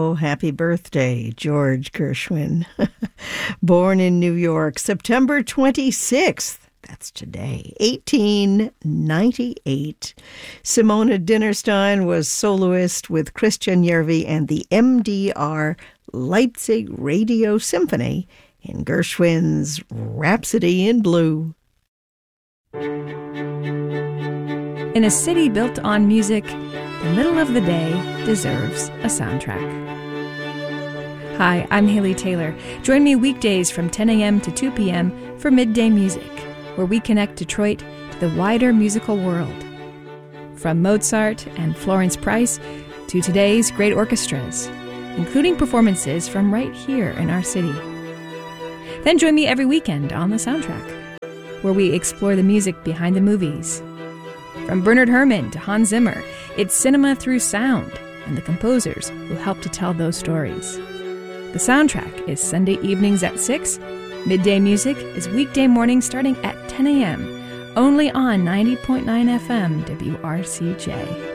Oh, happy birthday, George Gershwin. Born in New York, September 26th. That's today, 1898. Simona Dinnerstein was soloist with Christian Järvi and the MDR Leipzig Radio Symphony in Gershwin's Rhapsody in Blue. In a city built on music, the middle of the day deserves a soundtrack. Hi, I'm Haley Taylor. Join me weekdays from 10 a.m. to 2 p.m. for Midday Music, where we connect Detroit to the wider musical world. From Mozart and Florence Price to today's great orchestras, including performances from right here in our city. Then join me every weekend on The Soundtrack, where we explore the music behind the movies. From Bernard Herrmann to Hans Zimmer, it's cinema through sound and the composers who help to tell those stories. The Soundtrack is Sunday evenings at 6. Midday Music is weekday mornings starting at 10 a.m., only on 90.9 FM WRCJ.